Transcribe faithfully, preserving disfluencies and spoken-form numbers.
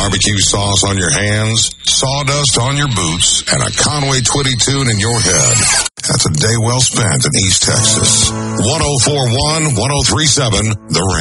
barbecue sauce on your hands, sawdust on your boots, and a Conway Twitty tune in your head. That's a day well spent in East Texas. one oh four point one, one oh three point seven, The Ring.